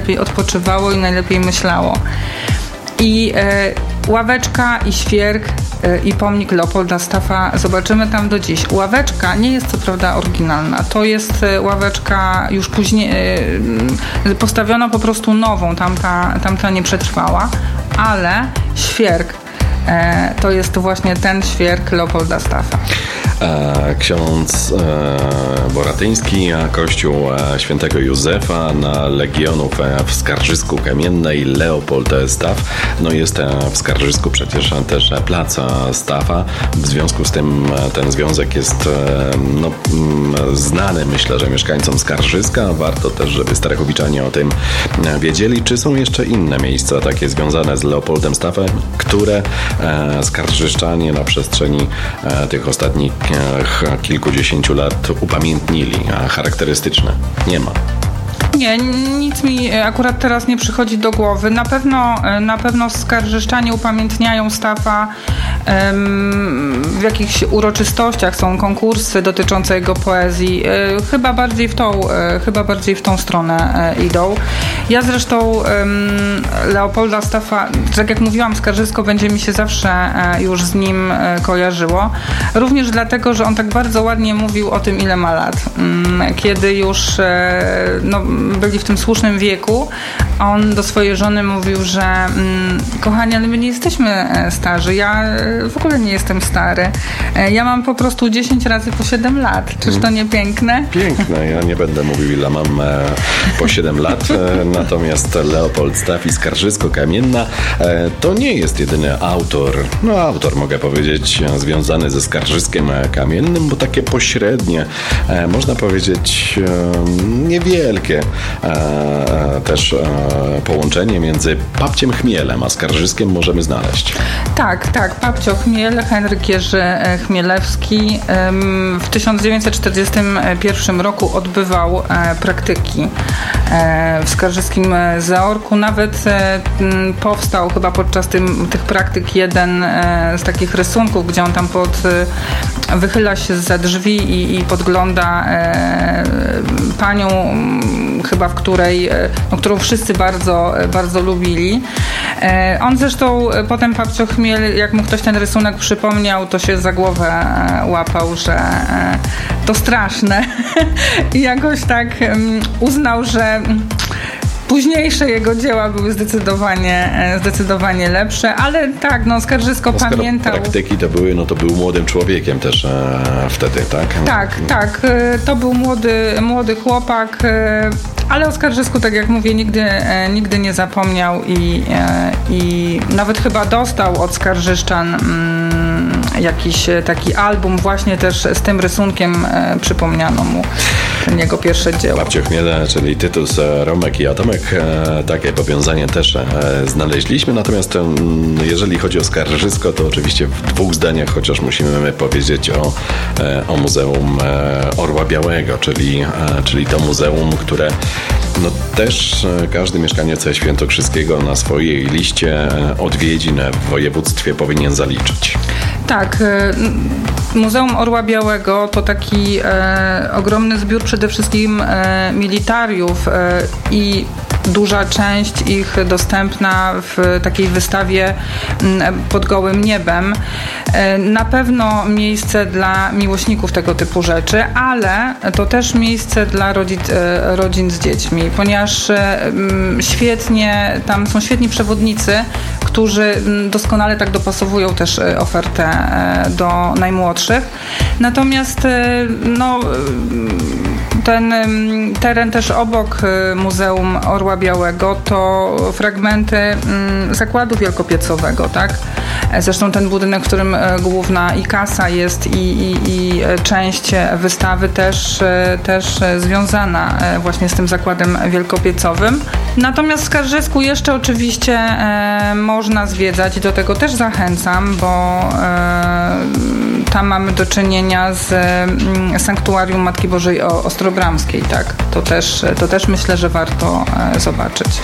najlepiej odpoczywało i najlepiej myślało. I ławeczka, i świerk, i pomnik Leopolda Staffa zobaczymy tam do dziś. Ławeczka nie jest co prawda oryginalna. To jest ławeczka już później postawiona po prostu nową. Tamta nie przetrwała, ale świerk to jest właśnie ten świerk Leopolda Staffa. Ksiądz Boratyński, kościół świętego Józefa na Legionów w Skarżysku Kamiennej, Leopold Staff. No jest w Skarżysku przecież też plac Staffa. W związku z tym ten związek jest znany, myślę, że mieszkańcom Skarżyska. Warto też, żeby Starachowiczanie o tym wiedzieli. Czy są jeszcze inne miejsca takie związane z Leopoldem Staffem, które skarżyszczanie na przestrzeni tych ostatnich kilkudziesięciu lat upamiętnili, a charakterystyczne nie ma? Nie, nic mi akurat teraz nie przychodzi do głowy. Na pewno skarżyszczanie upamiętniają Staffa w jakichś uroczystościach, są konkursy dotyczące jego poezji. Chyba bardziej w tą stronę idą. Ja zresztą Leopolda Staffa, tak jak mówiłam, Skarżysko będzie mi się zawsze już z nim kojarzyło. Również dlatego, że on tak bardzo ładnie mówił o tym, ile ma lat. Kiedy już byli w tym słusznym wieku, on do swojej żony mówił, że kochani, ale my nie jesteśmy starzy. Ja w ogóle nie jestem stary. Ja mam po prostu 10 razy po 7 lat. Czyż to nie piękne? Piękne. Ja nie będę mówił, ile mam po 7 lat. Natomiast Leopold Staff i Skarżysko Kamienna to nie jest jedyny autor, mogę powiedzieć, związany ze Skarżyskiem Kamiennym, bo takie pośrednie, można powiedzieć, niewielkie też połączenie między Papciem Chmielem a Skarżyskiem możemy znaleźć. Tak. Papcio Chmiel, Henryk Jerzy Chmielewski w 1941 roku odbywał praktyki w skarżyskim Zaorku. Nawet powstał chyba podczas tych praktyk jeden z takich rysunków, gdzie on tam wychyla się zza drzwi i podgląda panią, chyba którą wszyscy bardzo, bardzo lubili. On zresztą potem, Papcio Chmiel, jak mu ktoś ten rysunek przypomniał, to się za głowę łapał, że to straszne. I jakoś tak uznał, że późniejsze jego dzieła były zdecydowanie lepsze, ale tak, Skarżysko pamiętał. Praktyki to były, to był młodym człowiekiem też wtedy, tak? Tak. To był młody chłopak, ale o Skarżysku, tak jak mówię, nigdy nie zapomniał i nawet chyba dostał od skarżyszczan jakiś taki album właśnie też z tym rysunkiem przypomniano mu jego pierwsze dzieło. Papcio Chmiele, czyli Tytus, Romek i Atomek, takie powiązanie też znaleźliśmy, natomiast jeżeli chodzi o Skarżysko, to oczywiście w 2 zdaniach chociaż musimy powiedzieć o Muzeum Orła Białego, czyli to muzeum, które też każdy mieszkaniec świętokrzyskiego na swojej liście odwiedzin w województwie powinien zaliczyć. Tak, Muzeum Orła Białego to taki ogromny zbiór przede wszystkim militariów i duża część ich dostępna w takiej wystawie pod gołym niebem. Na pewno miejsce dla miłośników tego typu rzeczy, ale to też miejsce dla rodzin z dziećmi, ponieważ tam są świetni przewodnicy, którzy doskonale tak dopasowują też ofertę do najmłodszych. Natomiast ten teren też obok Muzeum Orła Białego to fragmenty zakładu wielkopiecowego, tak? Zresztą ten budynek, w którym główna i kasa jest i część wystawy też związana właśnie z tym zakładem wielkopiecowym. Natomiast w Skarżysku jeszcze oczywiście można zwiedzać i do tego też zachęcam, bo tam mamy do czynienia z sanktuarium Matki Bożej Ostrobramskiej, tak? To też myślę, że warto zobaczyć.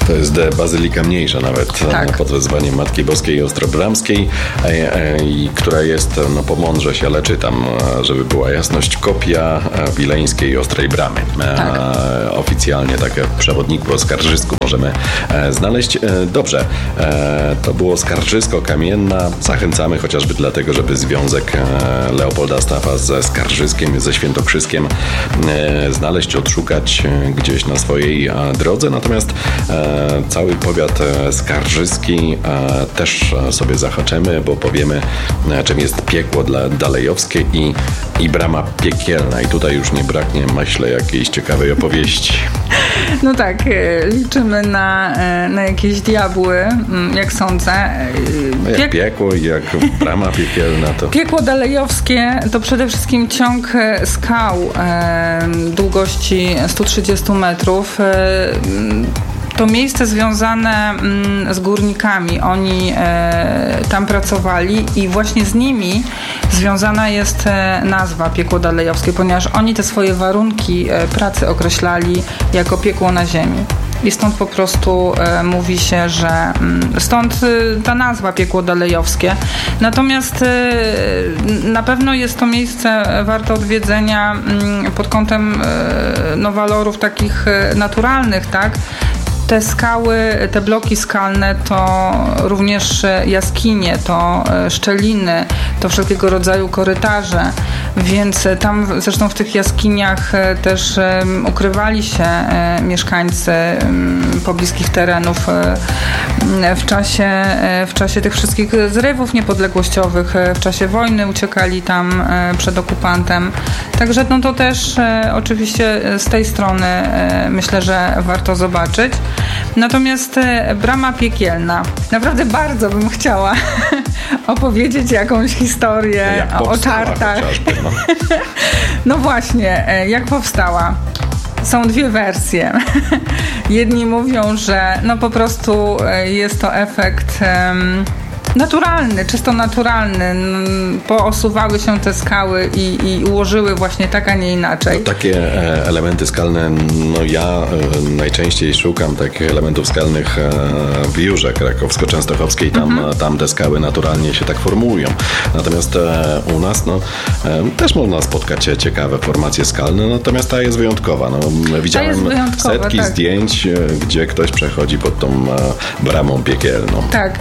To jest bazylika mniejsza nawet, tak, pod wezwaniem Matki Boskiej Ostrobramskiej, która jest, po Mądrze, ale czytam, żeby była jasność, kopia wileńskiej Ostrej Bramy. Tak. Oficjalnie takie w przewodniku o Skarżysku możemy znaleźć. Dobrze, to było Skarżysko-Kamienna. Zachęcamy chociażby dlatego, żeby związek Leopolda Staffa ze Skarżyskiem, ze Świętokrzyskiem znaleźć, odszukać gdzieś na swojej drodze. Natomiast cały powiat skarżyski też sobie zahaczymy, bo powiemy, czym jest piekło dalejowskie i brama piekielna. I tutaj już nie braknie, myślę, jakiejś ciekawej opowieści. No tak, liczymy na jakieś diabły, jak sądzę. Jak piekło i jak brama piekielna to... Piekło dalejowskie to przede wszystkim ciąg skał długości 130 metrów. To miejsce związane z górnikami. Oni tam pracowali i właśnie z nimi związana jest nazwa Piekło Dalejowskie, ponieważ oni te swoje warunki pracy określali jako piekło na ziemi. I stąd po prostu mówi się, że stąd ta nazwa Piekło Dalejowskie. Natomiast na pewno jest to miejsce warte odwiedzenia pod kątem walorów takich naturalnych, tak? Te skały, te bloki skalne to również jaskinie, to szczeliny, to wszelkiego rodzaju korytarze, więc tam zresztą w tych jaskiniach też ukrywali się mieszkańcy pobliskich terenów w czasie tych wszystkich zrywów niepodległościowych, w czasie wojny uciekali tam przed okupantem. Także no to też oczywiście z tej strony myślę, że warto zobaczyć. Natomiast brama piekielna. Naprawdę bardzo bym chciała opowiedzieć jakąś historię o czartach. No. No właśnie, jak powstała? Są dwie wersje. Jedni mówią, że no po prostu jest to efekt naturalny, czysto naturalny. Poosuwały się te skały i ułożyły właśnie tak, a nie inaczej. No, takie elementy skalne, ja najczęściej szukam takich elementów skalnych w Jurze krakowsko-częstochowskiej. Tam te skały naturalnie się tak formują. Natomiast u nas też można spotkać ciekawe formacje skalne, natomiast ta jest wyjątkowa. Widziałem setki zdjęć, gdzie ktoś przechodzi pod tą bramą piekielną. Tak.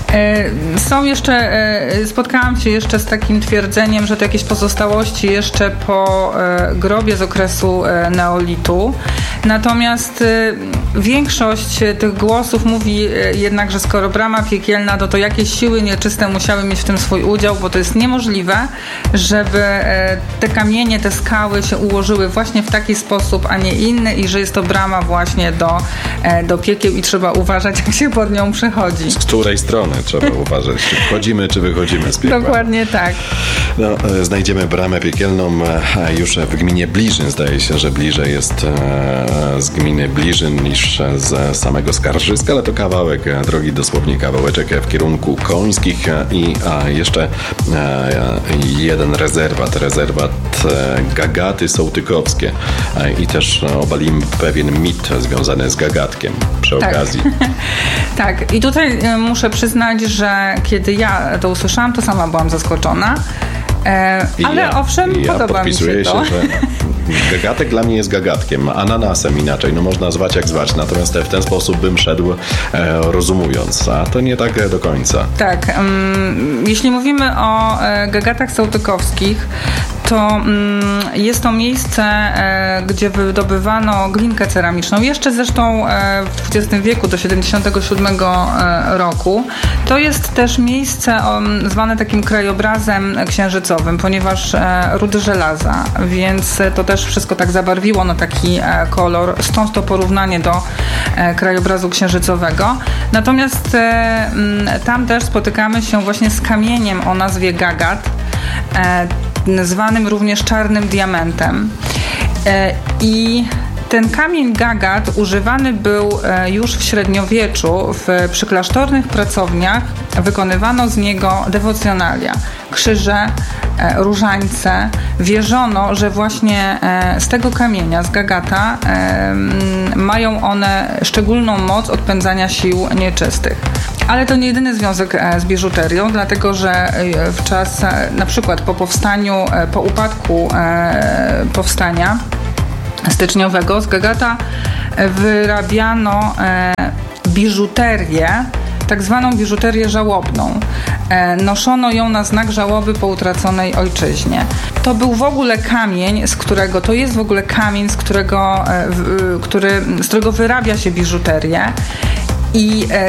Są jeszcze, spotkałam się jeszcze z takim twierdzeniem, że to jakieś pozostałości jeszcze po grobie z okresu neolitu. Natomiast większość tych głosów mówi jednak, że skoro brama piekielna, to jakieś siły nieczyste musiały mieć w tym swój udział, bo to jest niemożliwe, żeby te kamienie, te skały się ułożyły właśnie w taki sposób, a nie inny i że jest to brama właśnie do piekieł i trzeba uważać, jak się pod nią przechodzi. Z której strony trzeba uważać? Czy wchodzimy, czy wychodzimy z piekła? Dokładnie tak. Znajdziemy bramę piekielną już w gminie Bliżyn. Zdaje się, że bliżej jest z gminy Bliżyn niż z samego Skarżyska, ale to kawałek drogi, dosłownie kawałeczek w kierunku Końskich i jeszcze jeden rezerwat Gagaty Sołtykowskie i też obalimy pewien mit związany z gagatkiem przy okazji. Tak, i tutaj muszę przyznać, że kiedy ja to usłyszałam, to sama byłam zaskoczona. Ale owszem, podoba mi się to. Że gagatek dla mnie jest gagatkiem, ananasem inaczej. Można zwać jak zwać, natomiast w ten sposób bym szedł rozumując, a to nie tak do końca. Tak, jeśli mówimy o gagatach sołtykowskich, to jest to miejsce, gdzie wydobywano glinkę ceramiczną. Jeszcze zresztą w XX wieku, do 77 roku. To jest też miejsce zwane takim krajobrazem księżycowym, ponieważ rudy żelaza, więc to też wszystko tak zabarwiło na taki kolor. Stąd to porównanie do krajobrazu księżycowego. Natomiast tam też spotykamy się właśnie z kamieniem o nazwie gagat, zwanym również czarnym diamentem. I Ten kamień gagat używany był już w średniowieczu. Przy klasztornych pracowniach wykonywano z niego dewocjonalia, krzyże, różańce. Wierzono, że właśnie z tego kamienia, z gagata, mają one szczególną moc odpędzania sił nieczystych. Ale to nie jedyny związek z biżuterią, dlatego że w czas, na przykład po powstaniu, po upadku powstania styczniowego z gagata wyrabiano biżuterię, tak zwaną biżuterię żałobną. Noszono ją na znak żałoby po utraconej ojczyźnie. To był w ogóle kamień, to jest w ogóle kamień, z którego wyrabia się biżuterię. I